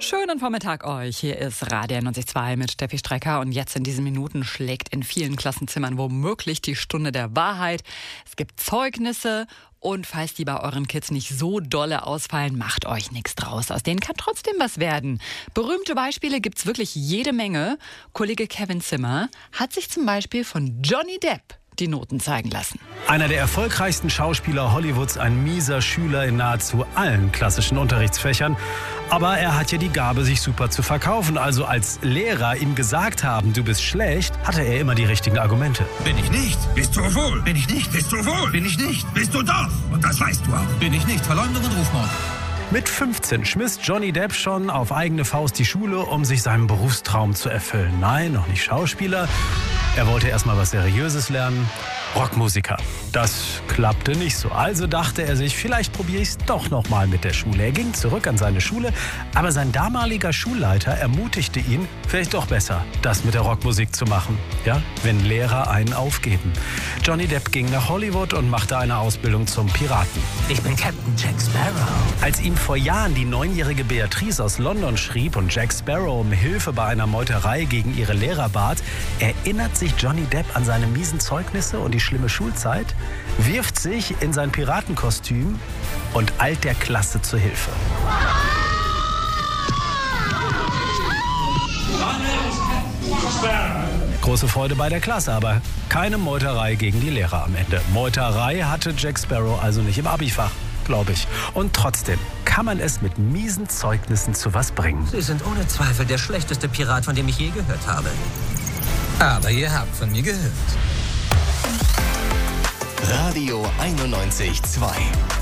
Schönen Vormittag euch. Hier ist Radio 91.2 mit Steffi Strecker und jetzt in diesen Minuten schlägt in vielen Klassenzimmern womöglich die Stunde der Wahrheit. Es gibt Zeugnisse und falls die bei euren Kids nicht so dolle ausfallen, macht euch nichts draus. Aus denen kann trotzdem was werden. Berühmte Beispiele gibt's wirklich jede Menge. Kollege Kevin Zimmer hat sich zum Beispiel von Johnny Depp die Noten zeigen lassen. Einer der erfolgreichsten Schauspieler Hollywoods, ein mieser Schüler in nahezu allen klassischen Unterrichtsfächern. Aber er hat ja die Gabe, sich super zu verkaufen. Also als Lehrer ihm gesagt haben, du bist schlecht, hatte er immer die richtigen Argumente. Bin ich nicht, bist du wohl. Bin ich nicht, bist du wohl. Bin ich nicht, bist du doch. Und das weißt du auch. Bin ich nicht, Verleumdung und Rufmord. Mit 15 schmiss Johnny Depp schon auf eigene Faust die Schule, um sich seinen Berufstraum zu erfüllen. Nein, noch nicht Schauspieler. Er wollte erst mal was Seriöses lernen. Rockmusiker. Das klappte nicht so. Also dachte er sich, vielleicht probiere ich es doch noch mal mit der Schule. Er ging zurück an seine Schule, aber sein damaliger Schulleiter ermutigte ihn, vielleicht doch besser, das mit der Rockmusik zu machen. Ja, wenn Lehrer einen aufgeben. Johnny Depp ging nach Hollywood und machte eine Ausbildung zum Piraten. Ich bin Captain Jack Sparrow. Als ihm vor Jahren die 9-jährige Beatrice aus London schrieb und Jack Sparrow um Hilfe bei einer Meuterei gegen ihre Lehrer bat, erinnert sich Johnny Depp an seine miesen Zeugnisse und die schlimme Schulzeit, wirft sich in sein Piratenkostüm und eilt der Klasse zur Hilfe. Große Freude bei der Klasse, aber keine Meuterei gegen die Lehrer am Ende. Meuterei hatte Jack Sparrow also nicht im Abifach, glaube ich. Und trotzdem kann man es mit miesen Zeugnissen zu was bringen. Sie sind ohne Zweifel der schlechteste Pirat, von dem ich je gehört habe. Aber ihr habt von mir gehört. Radio 91.2